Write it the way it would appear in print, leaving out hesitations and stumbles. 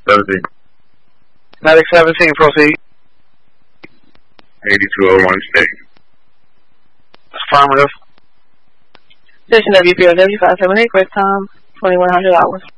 17. Medic 17, proceed. 8201 state. Affirmative. Station WPOW 578, quick time, 2100 hours.